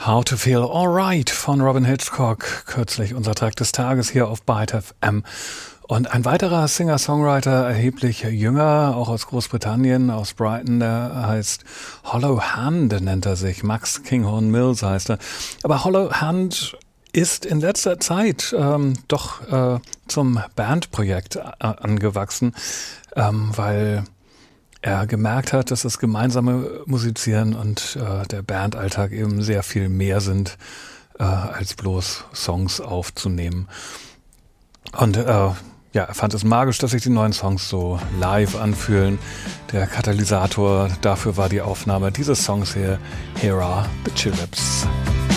How to Feel Alright von Robin Hitchcock, kürzlich unser Track des Tages hier auf Byte FM. Und ein weiterer Singer-Songwriter, erheblich jünger, auch aus Großbritannien, aus Brighton, der heißt Hollow Hand, nennt er sich. Max Kinghorn Mills heißt er. Aber Hollow Hand ist in letzter Zeit doch zum Bandprojekt angewachsen, weil er gemerkt hat, dass das gemeinsame Musizieren und der Bandalltag eben sehr viel mehr sind, als bloß Songs aufzunehmen. Und er fand es magisch, dass sich die neuen Songs so live anfühlen. Der Katalysator dafür war die Aufnahme dieses Songs hier, Here Are the Tulips.